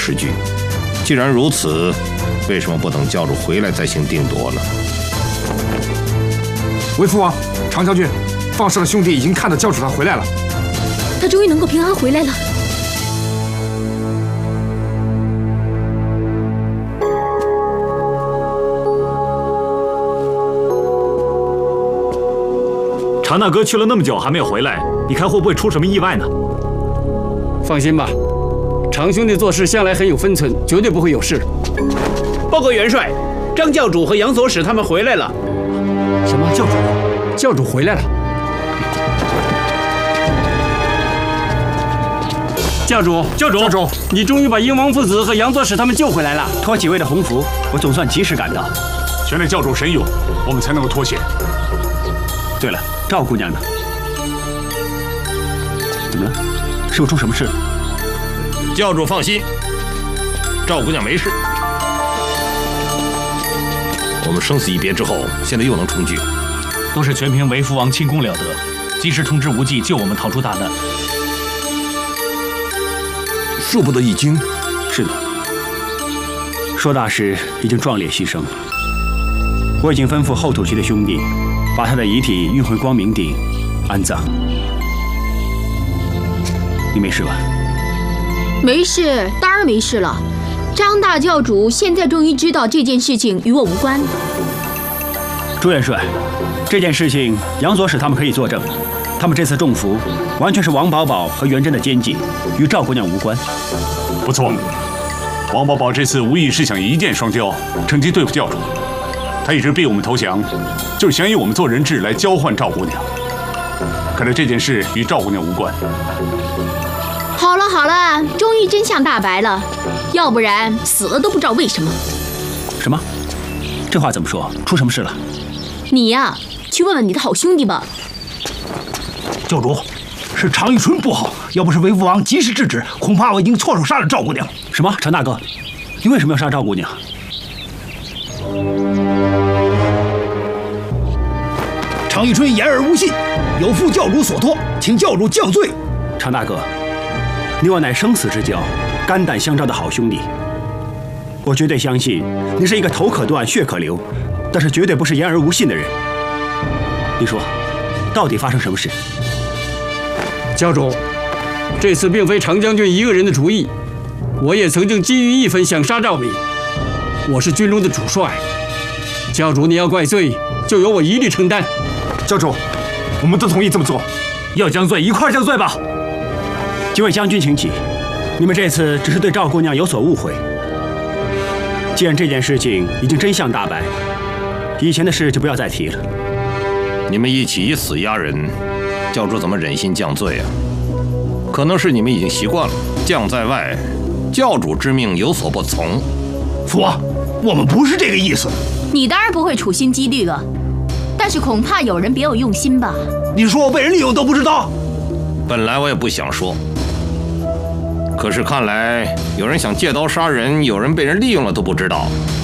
时局。既然如此，为什么不等教主回来再行定夺呢？ 为父王，常将军，放射的兄弟已经看到教主他回来了。 他终于能够平安回来了。 常大哥去了那么久还没有回来，你看会不会出什么意外呢？ 放心吧，常兄弟做事向来很有分寸，绝对不会有事。 报告元帅，张教主和杨所使他们回来了。 什么教主？教主回来了？教主，你终于把英王父子和杨所使他们救回来了。 托几位的鸿福，我总算及时赶到。 全赖教主神勇，我们才能够脱险。 对了，赵姑娘呢？怎么了？是不是出什么事了？ 教主放心，赵姑娘没事。我们生死一别之后，现在又能重聚， 都是全凭为父王轻功了得，及时通知无忌救我们逃出大难。 恕不得一惊。 是的，硕大师已经壮烈牺牲了。我已经吩咐后土旗的兄弟，把他的遗体运回光明顶安葬。你没事吧？ 没事，当然没事了。张大教主现在终于知道这件事情与我无关。 朱元帅，这件事情杨所使他们可以作证，他们这次中伏完全是王宝宝和元贞的奸计，与赵姑娘无关。 不错，王宝宝这次无疑是想一箭双雕，趁机对付教主。他一直逼我们投降，就是想以我们做人质来交换赵姑娘。看来这件事与赵姑娘无关。 好了好了，终于真相大白了，要不然死了都不知道为什么。 什么？这话怎么说？出什么事了？ 你呀，去问问你的好兄弟吧。 教主，是常遇春不好，要不是为父王及时制止，恐怕我已经错手杀了赵姑娘。 什么？常大哥，你为什么要杀赵姑娘？ 常遇春言而无信，有负教主所托，请教主降罪。 常大哥，你我乃生死之交，肝胆相照的好兄弟，我绝对相信你是一个头可断血可流，但是绝对不是言而无信的人。你说，到底发生什么事？ 教主，这次并非常将军一个人的主意，我也曾经基于义愤想杀赵敏。我是军中的主帅，教主你要怪罪，就由我一力承担。 教主，我们都同意这么做。 要将罪一块将罪吧。 几位将军请起，你们这次只是对赵姑娘有所误会。既然这件事情已经真相大白，以前的事就不要再提了。 你们一起以死压人，教主怎么忍心降罪啊？可能是你们已经习惯了，将在外，教主之命有所不从。 父王，我们不是这个意思。 你当然不会处心积虑了，但是恐怕有人别有用心吧？ 你说我被人利用都不知道？ 本来我也不想说，可是看来有人想借刀杀人，有人被人利用了都不知道。